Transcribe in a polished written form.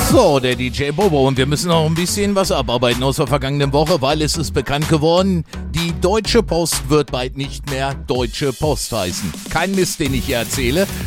So, der DJ Bobo und wir müssen noch ein bisschen was abarbeiten aus der vergangenen Woche, weil es ist bekannt geworden, die Deutsche Post wird bald nicht mehr Deutsche Post heißen. Kein Mist, den ich hier erzähle.